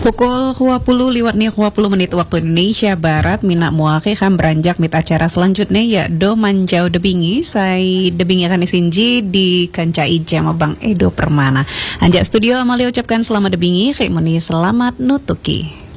Pukul 20 lewat nih 20 menit waktu Indonesia Barat. Mina muake kan beranjak mit acara selanjutnya ya do manjau debingi. Saya debingi akan disinji di kanca ijam Bang Edo Permana. Anjak studio Amalia ucapkan selamat debingi. Kayak meni selamat nutuki.